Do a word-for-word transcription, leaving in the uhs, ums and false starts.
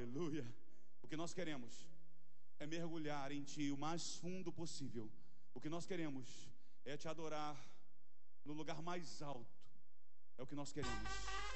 aleluia. O que nós queremos é mergulhar em Ti o mais fundo possível. O que nós queremos é Te adorar no lugar mais alto. É o que nós queremos.